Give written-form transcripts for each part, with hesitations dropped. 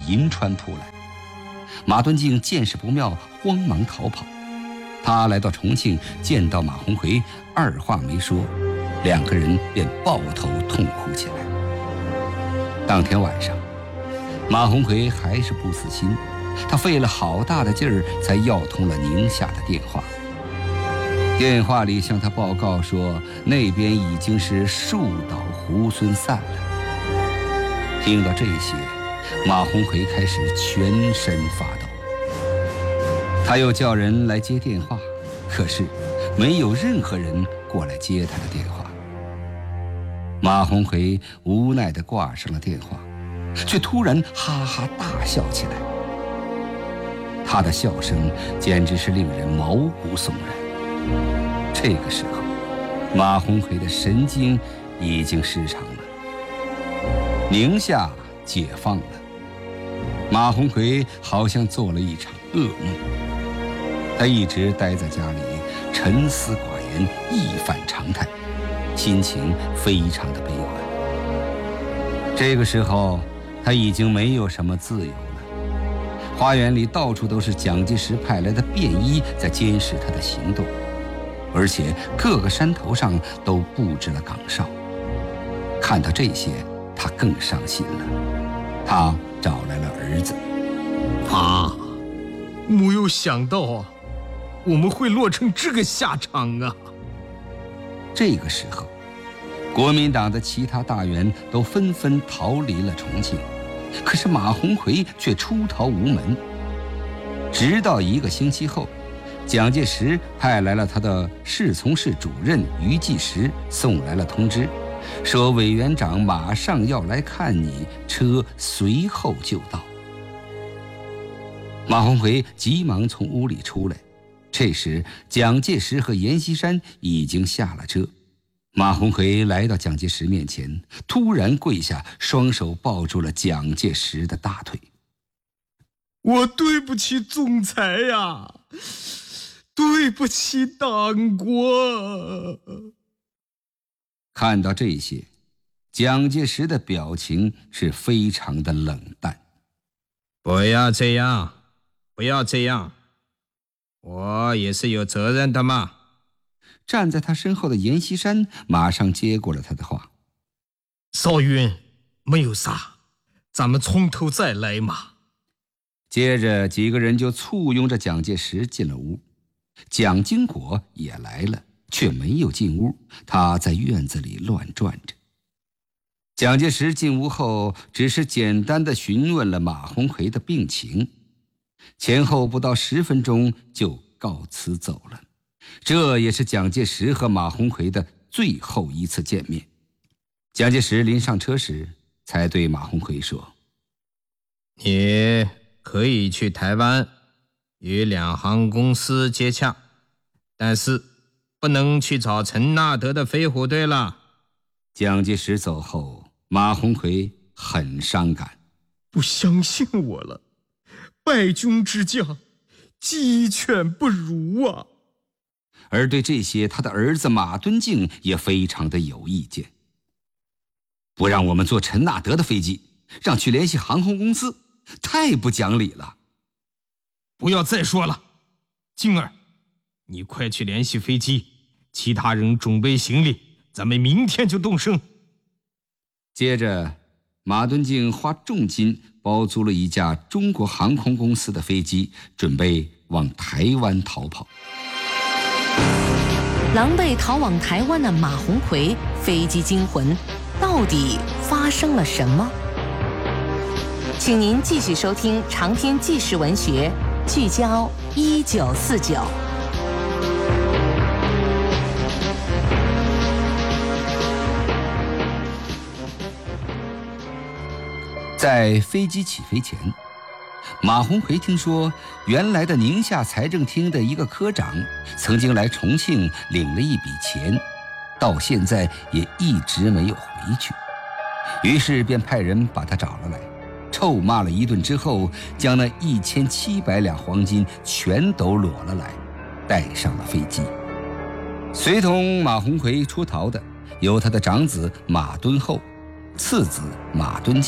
银川扑来。马敦敬见势不妙，慌忙逃跑。他来到重庆，见到马鸿逵，二话没说，两个人便抱头痛哭起来。当天晚上，马鸿逵还是不死心，他费了好大的劲儿才要通了宁夏的电话。电话里向他报告说，那边已经是树倒猢狲散了。听到这些，马鸿逵开始全身发抖。他又叫人来接电话，可是没有任何人过来接他的电话。马鸿逵无奈地挂上了电话，却突然哈哈大笑起来。他的笑声简直是令人毛骨悚然。这个时候，马鸿逵的神经已经失常了。宁夏解放了，马鸿逵好像做了一场噩梦。他一直待在家里，沉思寡言，一反常态，心情非常的悲观。这个时候，他已经没有什么自由了。花园里到处都是蒋介石派来的便衣在监视他的行动，而且各个山头上都布置了岗哨。看到这些，他更伤心了。他找来了儿子。 爸，没有想到啊，我们会落成这个下场啊！ 这个时候，国民党的其他大员都纷纷逃离了重庆，可是马鸿逵却出逃无门。直到1个星期后，蒋介石派来了他的侍从室主任于济时，送来了通知，说委员长马上要来看你，车随后就到。马鸿逵急忙从屋里出来，这时蒋介石和阎锡山已经下了车。马鸿逵来到蒋介石面前，突然跪下，双手抱住了蒋介石的大腿。 我对不起总裁呀，对不起党国。 看到这些，蒋介石的表情是非常的冷淡。 不要这样，不要这样，我也是有责任的嘛。 站在他身后的阎锡山马上接过了他的话。 少云，没有啥，咱们从头再来嘛。 接着几个人就簇拥着蒋介石进了屋。蒋经国也来了，却没有进屋，他在院子里乱转着。蒋介石进屋后，只是简单地询问了马鸿逵的病情，前后不到10分钟就告辞走了。这也是蒋介石和马鸿逵的最后一次见面。蒋介石临上车时，才对马鸿逵说： 你可以去台湾与两航公司接洽，但是不能去找陈纳德的飞虎队了。 蒋介石走后，马鸿逵很伤感。 不相信我了，败军之将，鸡犬不如啊！ 而对这些，他的儿子马敦敬也非常的有意见。不让我们坐陈纳德的飞机，让去联系航空公司，太不讲理了。 不要再说了，静儿，你快去联系飞机，其他人准备行李，咱们明天就动身。 接着，马敦敬花重金包租了一架中国航空公司的飞机，准备往台湾逃跑。 狼狈逃往台湾的马鸿逵飞机惊魂，到底发生了什么？请您继续收听长篇纪实文学《聚焦1949》。 在飞机起飞前，马鸿逵听说原来的宁夏财政厅的一个科长曾经来重庆领了一笔钱，到现在也一直没有回去，于是便派人把他找了来，臭骂了一顿之后，将那1700两黄金全都裸了来，带上了飞机。随同马鸿逵出逃的有他的长子马敦厚、次子马敦敬、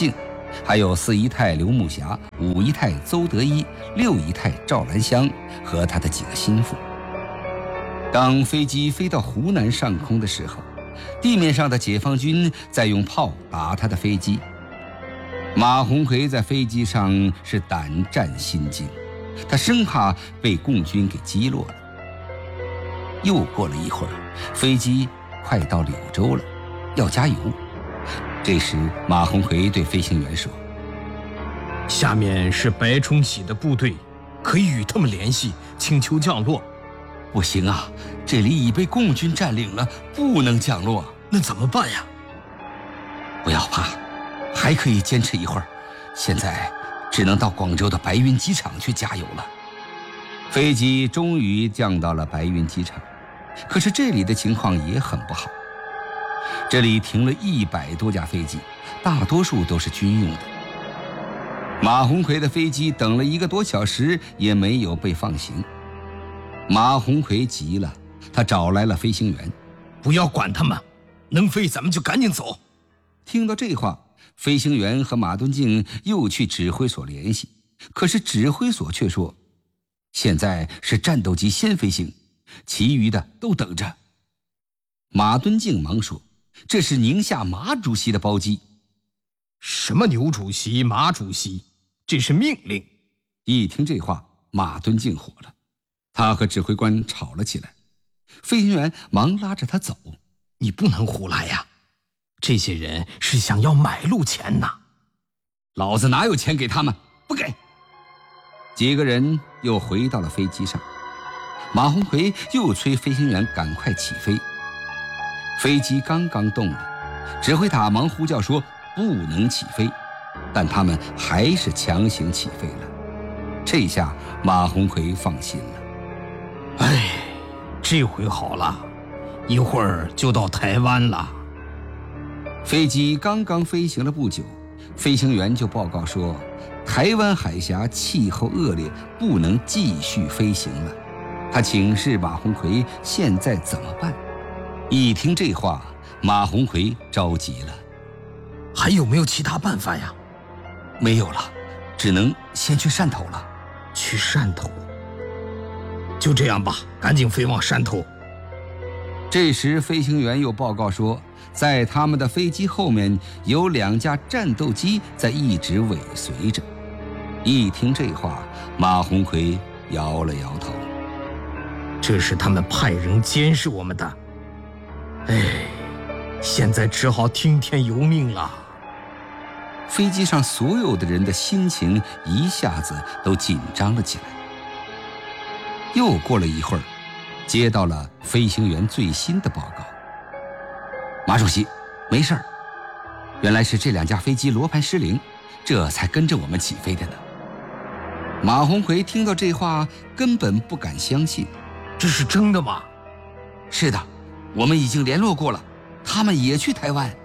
还有4姨太刘木霞、5姨太邹德一、6姨太赵兰香和他的几个心腹。当飞机飞到湖南上空的时候，地面上的解放军在用炮打他的飞机。马鸿逵在飞机上是胆战心惊，他生怕被共军给击落了。又过了一会儿，飞机快到柳州了，要加油。这时马鸿逵对飞行员说： 下面是白崇禧的部队，可以与他们联系，请求降落。 不行啊，这里已被共军占领了，不能降落。 那怎么办呀？ 不要怕，还可以坚持一会儿，现在只能到广州的白云机场去加油了。飞机终于降到了白云机场，可是这里的情况也很不好。这里停了100多架飞机，大多数都是军用的。马鸿逵的飞机等了1个多小时也没有被放行。马鸿逵急了，他找来了飞行员： 不要管他们，能飞咱们就赶紧走。 听到这话，飞行员和马敦敬又去指挥所联系，可是指挥所却说，现在是战斗机先飞行，其余的都等着。马敦敬忙说，这是宁夏马主席的包机。 什么牛主席、马主席，这是命令。 一听这话，马敦敬火了，他和指挥官吵了起来。飞行员忙拉着他走： 你不能胡来呀，这些人是想要买路钱呐。 老子哪有钱给他们，不给。几个人又回到了飞机上，马鸿逵又催飞行员赶快起飞。飞机刚刚动了，指挥塔忙呼叫说不能起飞，但他们还是强行起飞了。这下马鸿逵放心了。 哎，这回好了，一会儿就到台湾了。 飞机刚刚飞行了不久，飞行员就报告说，台湾海峡气候恶劣，不能继续飞行了。他请示马鸿逵现在怎么办。一听这话，马鸿逵着急了。 还有没有其他办法呀？ 没有了，只能先去汕头了。 去汕头？就这样吧，赶紧飞往汕头。 这时飞行员又报告说，在他们的飞机后面有2架战斗机在一直尾随着。一听这话，马鸿逵摇了摇头。 这是他们派人监视我们的。哎，现在只好听天由命了。 飞机上所有的人的心情一下子都紧张了起来。又过了一会儿，接到了飞行员最新的报告。马主席，没事儿，原来是这2架飞机罗盘失灵，这才跟着我们起飞的呢。马鸿逵听到这话根本不敢相信。 这是真的吗？ 是的，我们已经联络过了，他们也去台湾。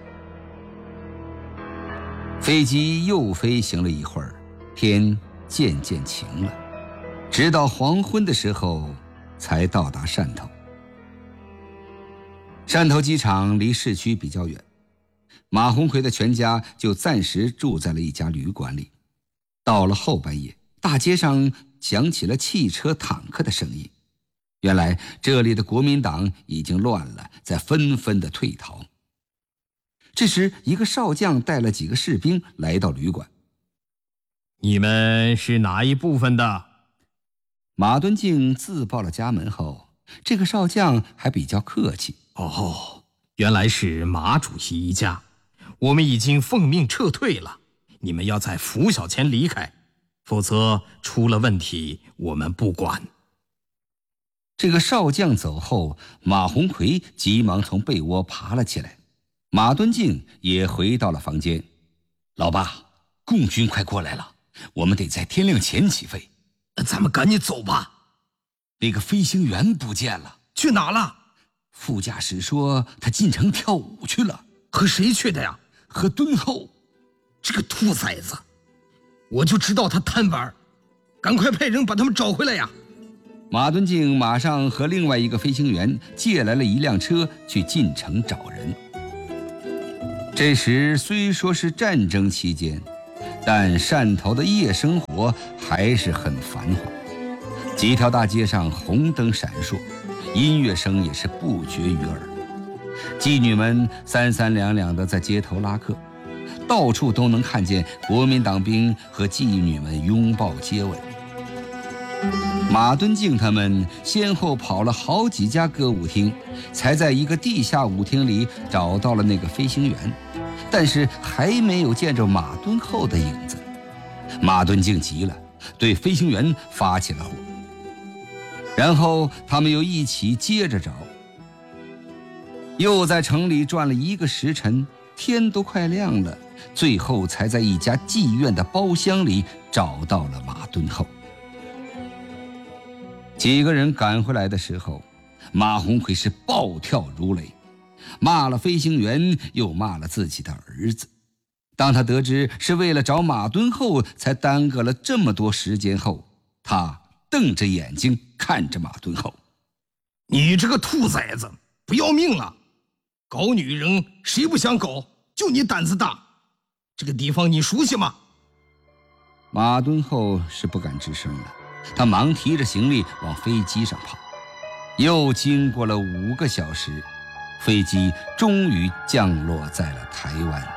飞机又飞行了一会儿，天渐渐晴了，直到黄昏的时候才到达汕头。汕头机场离市区比较远，马鸿逵的全家就暂时住在了一家旅馆里。到了后半夜，大街上响起了汽车坦克的声音，原来这里的国民党已经乱了，在纷纷的退逃。这时一个少将带了几个士兵来到旅馆。 你们是哪一部分的？ 马敦敬自报了家门后，这个少将还比较客气。 哦，原来是马主席一家，我们已经奉命撤退了，你们要在拂晓前离开，否则出了问题我们不管。 这个少将走后，马鸿逵急忙从被窝爬了起来，马敦敬也回到了房间。老爸，共军快过来了，我们得在天亮前起飞。 咱们赶紧走吧。 那个飞行员不见了。 去哪了？ 副驾驶说他进城跳舞去了。 和谁去的呀？ 和敦厚。 这个兔崽子，我就知道他贪玩，赶快派人把他们找回来呀！ 马敦敬马上和另外一个飞行员借来了一辆车去进城找人。这时虽说是战争期间， 但汕头的夜生活还是很繁华，几条大街上红灯闪烁，音乐声也是不绝于耳。妓女们三三两两地在街头拉客，到处都能看见国民党兵和妓女们拥抱接吻。马敦敬他们先后跑了好几家歌舞厅，才在一个地下舞厅里找到了那个飞行员，但是还没有见着马敦厚的影子。马敦敬急了，对飞行员发起了火。然后他们又一起接着找，又在城里转了1个时辰，天都快亮了，最后才在一家妓院的包厢里找到了马敦厚。几个人赶回来的时候，马鸿逵是暴跳如雷，骂了飞行员，又骂了自己的儿子。当他得知是为了找马敦厚才耽搁了这么多时间后，他瞪着眼睛看着马敦厚：“ 你这个兔崽子，不要命了！搞女人谁不想搞？就你胆子大。这个地方你熟悉吗？” 马敦厚是不敢吱声了，他忙提着行李往飞机上跑。又经过了5个小时，飞机终于降落在了台湾。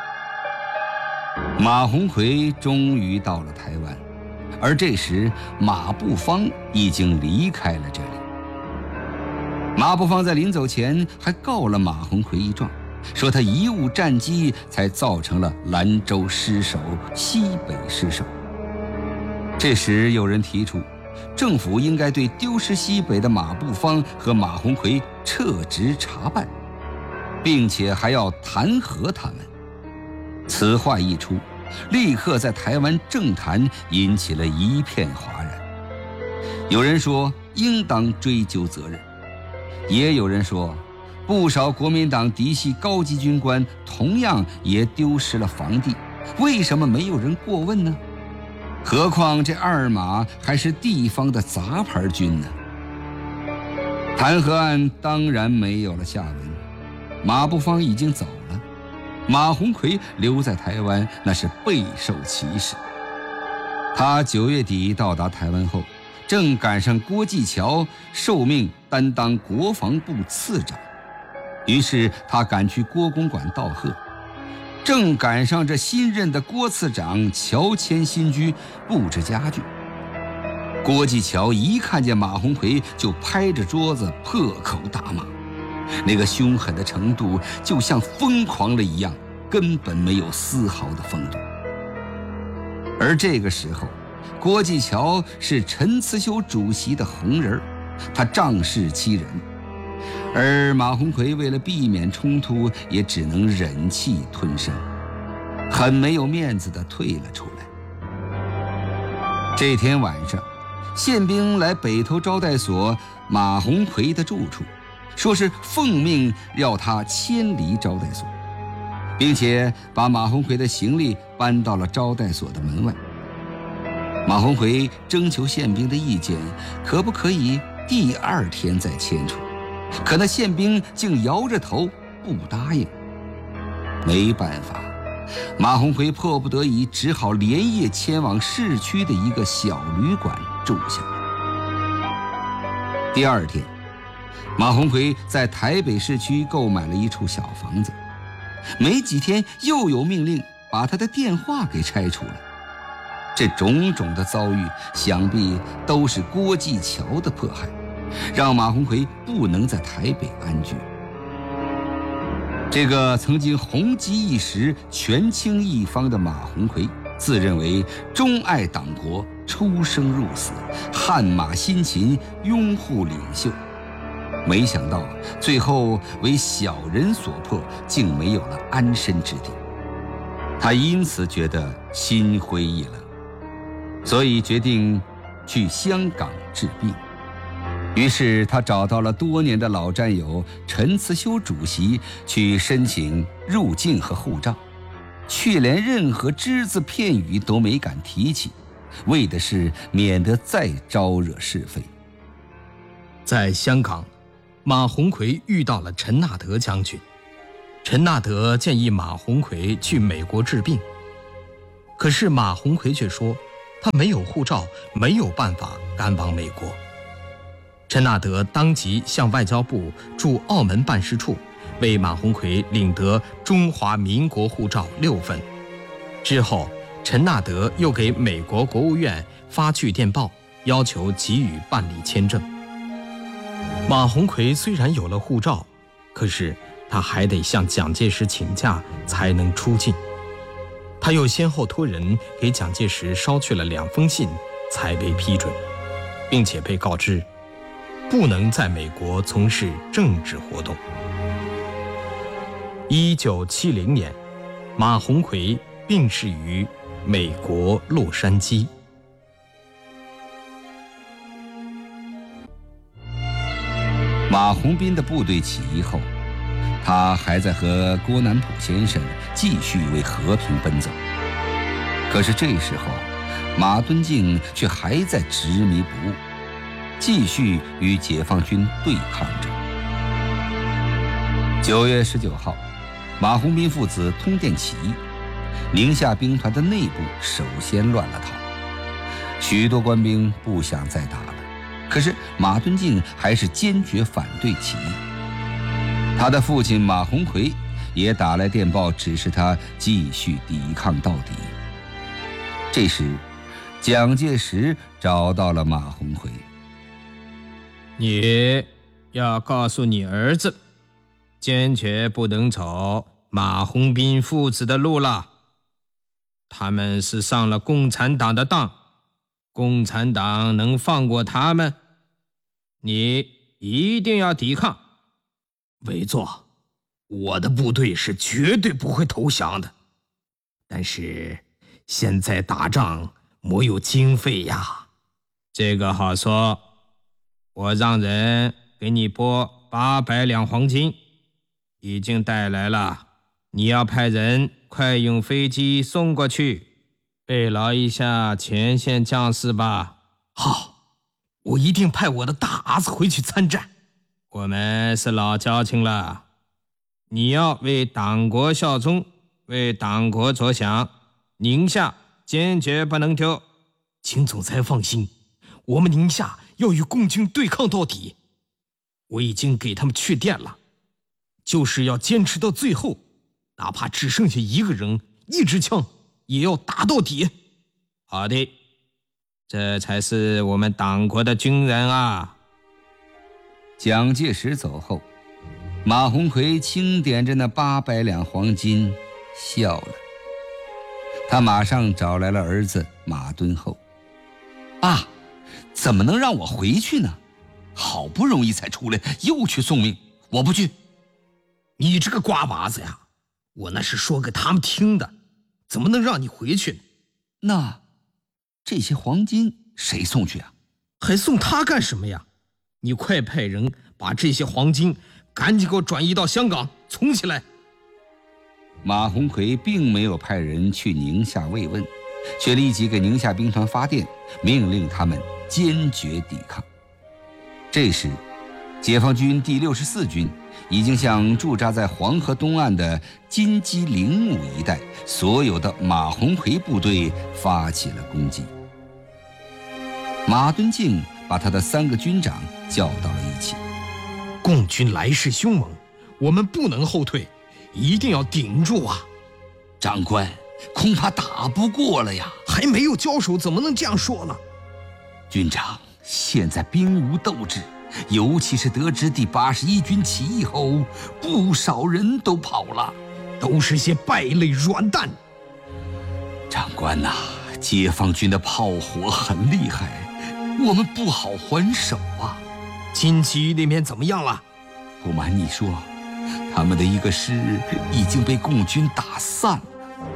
马鸿逵终于到了台湾，而这时马步芳已经离开了这里。马步芳在临走前还告了马鸿逵一状，说他贻误战机，才造成了兰州失守、西北失守。这时有人提出，政府应该对丢失西北的马步芳和马鸿逵撤职查办，并且还要弹劾他们。此话一出，立刻在台湾政坛引起了一片哗然。有人说应当追究责任，也有人说不少国民党嫡系高级军官同样也丢失了房地，为什么没有人过问呢？何况这二马还是地方的杂牌军呢？弹劾案当然没有了下文，马步芳已经走了，马鸿逵留在台湾，那是备受歧视。他9月底到达台湾后，正赶上郭继桥受命担当国防部次长，于是他赶去郭公馆道贺。正赶上这新任的郭次长乔迁新居，布置家具。郭继桥一看见马鸿逵就拍着桌子破口大骂，那个凶狠的程度就像疯狂了一样，根本没有丝毫的风度。而这个时候，郭继桥是陈慈修主席的红人，他仗势欺人，而马鸿逵为了避免冲突，也只能忍气吞声，很没有面子地退了出来。这天晚上，宪兵来北投招待所马鸿逵的住处，说是奉命要他迁离招待所，并且把马鸿逵的行李搬到了招待所的门外。马鸿逵征求宪兵的意见，可不可以第2天再迁出？可那宪兵竟摇着头不答应。没办法，马鸿逵迫不得已只好连夜迁往市区的一个小旅馆住下。第2天，马鸿逵在台北市区购买了一处小房子，没几天又有命令把他的电话给拆除了。这种种的遭遇，想必都是郭继桥的迫害，让马鸿逵不能在台北安居。这个曾经红极一时、权倾一方的马鸿逵，自认为钟爱党国，出生入死，汗马辛勤，拥护领袖。没想到最后为小人所迫，竟没有了安身之地。他因此觉得心灰意冷，所以决定去香港治病。于是他找到了多年的老战友陈慈修主席，去申请入境和护照，却连任何只字片语都没敢提起，为的是免得再招惹是非。 在香港，马鸿逵遇到了陈纳德将军。陈纳德建议马鸿逵去美国治病， 可是马鸿逵却说，他没有护照，没有办法赶往美国。陈纳德当即向外交部驻澳门办事处为马鸿逵领得中华民国护照6份。之后，陈纳德又给美国国务院发去电报，要求给予办理签证。马鸿逵虽然有了护照，可是他还得向蒋介石请假才能出境。他又先后托人给蒋介石捎去了2封信，才被批准，并且被告知不能在美国从事政治活动。1970年，马鸿逵病逝于美国洛杉矶。 马鸿宾的部队起义后，他还在和郭南浦先生继续为和平奔走。可是这时候，马敦敬却还在执迷不悟，继续与解放军对抗着。9月19号，马鸿宾父子通电起义，宁夏兵团的内部首先乱了套，许多官兵不想再打了。可是马敦敬还是坚决反对起义。他的父亲马鸿逵也打来电报，指示他继续抵抗到底。这时，蒋介石找到了马鸿逵。 你要告诉你儿子，坚决不能走马鸿宾父子的路了。他们是上了共产党的当，共产党能放过他们？你一定要抵抗。 委座，我的部队是绝对不会投降的。但是现在打仗没有经费呀。 这个好说，我让人给你拨800两黄金，已经带来了。你要派人快用飞机送过去，慰劳一下前线将士吧。 好，我一定派我的大儿子回去参战。 我们是老交情了，你要为党国效忠，为党国着想，宁夏坚决不能丢。 请总裁放心，我们宁夏要与共军对抗到底。我已经给他们去电了，就是要坚持到最后，哪怕只剩下1个人1支枪，也要打到底。 好的，这才是我们党国的军人啊。 蒋介石走后，马鸿逵清点着那800两黄金，笑了。他马上找来了儿子马敦厚。爸，怎么能让我回去呢？好不容易才出来，又去送命，我不去。 你这个瓜娃子呀，我那是说给他们听的，怎么能让你回去呢？ 那这些黄金谁送去啊？ 还送他干什么呀？你快派人把这些黄金赶紧给我转移到香港存起来。 马鸿逵并没有派人去宁夏慰问，却立即给宁夏兵团发电，命令他们坚决抵抗。这时，解放军第64军已经向驻扎在黄河东岸的金鸡陵墓一带所有的马鸿逵部队发起了攻击。马敦敬把他的3个军长叫到了一起。 共军来势凶猛，我们不能后退，一定要顶住啊！ 长官，恐怕打不过了呀。 还没有交手，怎么能这样说呢？ 军长，现在兵无斗志，尤其是得知第81军起义后，不少人都跑了， 都是些败类软蛋。 长官呐，解放军的炮火很厉害，我们不好还手啊。 金鸡那边怎么样了？ 不瞒你说，他们的一个师已经被共军打散了。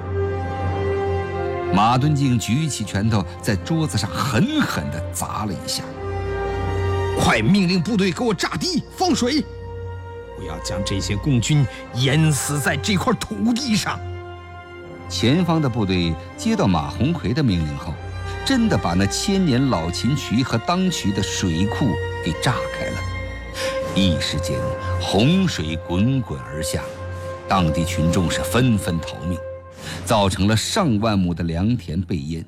马敦敬举起拳头，在桌子上狠狠地砸了一下。 快命令部队给我炸堤放水，我要将这些共军淹死在这块土地上。 前方的部队接到马鸿逵的命令后，真的把那千年老琴渠和当渠的水库给炸开了。一时间，洪水滚滚而下，当地群众是纷纷逃命。 造成了上万亩的良田被淹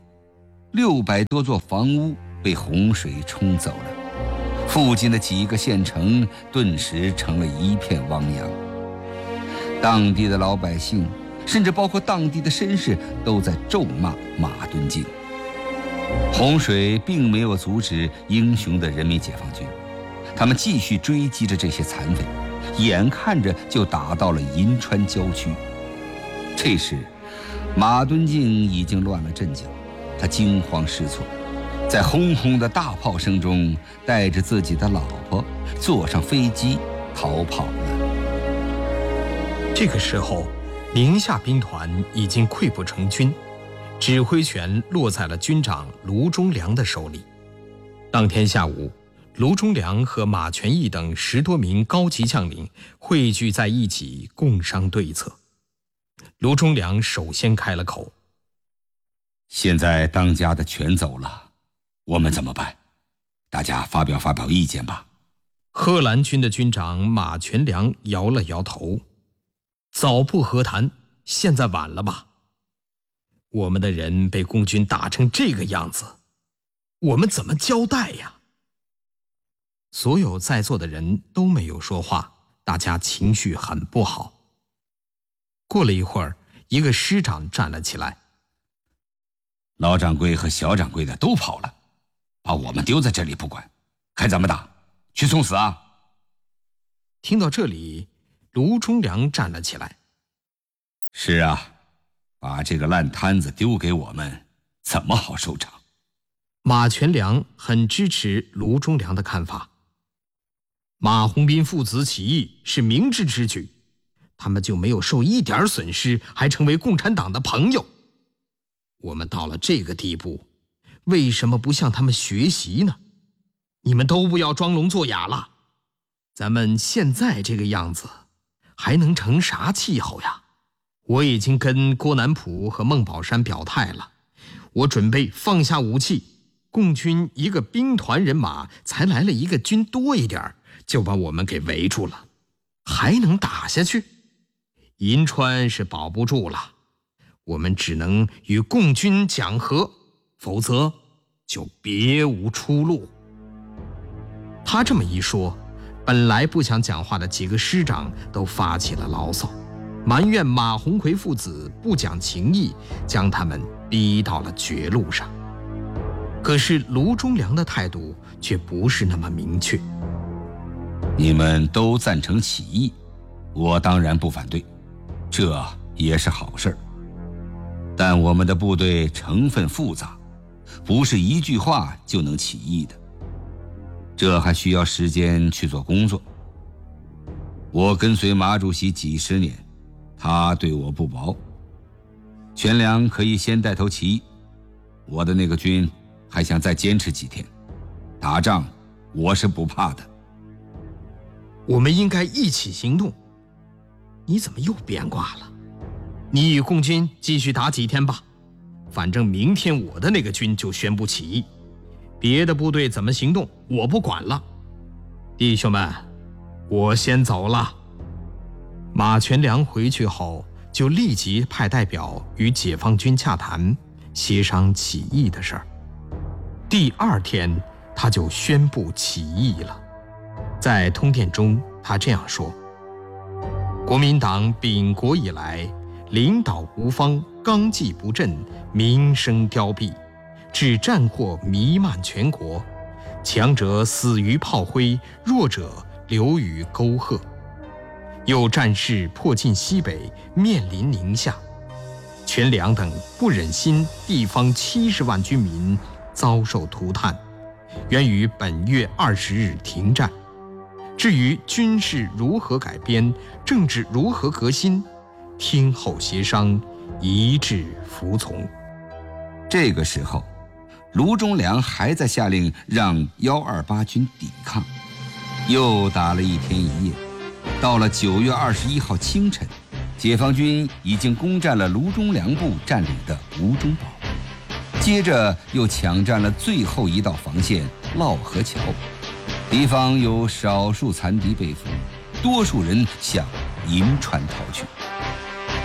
，600多座房屋被洪水冲走了，附近的几个县城顿时成了一片汪洋。当地的老百姓，甚至包括当地的绅士，都在咒骂马敦敬。洪水并没有阻止英雄的人民解放军，他们继续追击着这些残匪，眼看着就打到了银川郊区。这时，马敦敬已经乱了阵脚，他惊慌失措，在轰轰的大炮声中，带着自己的老婆坐上飞机逃跑了。 这个时候，宁夏兵团已经溃不成军，指挥权落在了军长卢忠良的手里。当天下午，卢忠良和马全义等10多名高级将领汇聚在一起，共商对策。卢忠良首先开了口： 现在当家的全走了，我们怎么办？大家发表意见吧。 贺兰军的军长马全良摇了摇头：早不和谈，现在晚了吧？我们的人被共军打成这个样子，我们怎么交代呀？所有在座的人都没有说话，大家情绪很不好。过了一会儿，一个师长站了起来： 老掌柜和小掌柜的都跑了，把我们丢在这里不管，还怎么打？去送死啊！ 听到这里，卢忠良站了起来： 是啊，把这个烂摊子丢给我们，怎么好收场？ 马全良很支持卢忠良的看法。马鸿宾父子起义是明智之举，他们就没有受一点损失，还成为共产党的朋友。我们到了这个地步，为什么不向他们学习呢？你们都不要装聋作哑了，咱们现在这个样子，还能成啥气候呀？我已经跟郭南浦和孟宝山表态了，我准备放下武器。共军一个兵团人马才来了一个军多一点，就把我们给围住了，还能打下去？银川是保不住了，我们只能与共军讲和，否则就别无出路。他这么一说，本来不想讲话的几个师长都发起了牢骚，埋怨马鸿逵父子不讲情义，将他们逼到了绝路上。可是卢忠良的态度却不是那么明确。 你们都赞成起义，我当然不反对，这也是好事儿。但我们的部队成分复杂，不是一句话就能起义的，这还需要时间去做工作。我跟随马主席几十年，他对我不薄。全良可以先带头起义，我的那个军还想再坚持几天，打仗我是不怕的。 我们应该一起行动。你怎么又变卦了？你与共军继续打几天吧，反正明天我的那个军就宣布起义，别的部队怎么行动我不管了。弟兄们，我先走了。马全良回去后，就立即派代表与解放军洽谈，协商起义的事儿。第2天，他就宣布起义了。在通电中，他这样说：国民党秉国以来，领导无方，纲纪不振，民生凋敝，致战祸弥漫全国，强者死于炮灰，弱者流于沟壑。有战事迫近西北，面临宁夏，全良等不忍心地方70万军民遭受涂炭，愿于本月20日停战。至于军事如何改编，政治如何革新，听候协商，一致服从。 这个时候，卢忠良还在下令让128军抵抗，又打了1天1夜。到了9月21号清晨，解放军已经攻占了卢忠良部占领的吴中堡，接着又抢占了最后一道防线涝河桥。敌方有少数残敌被俘，多数人向银川逃去。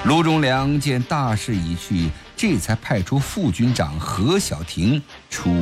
卢仲良见大势已去，这才派出副军长何小庭出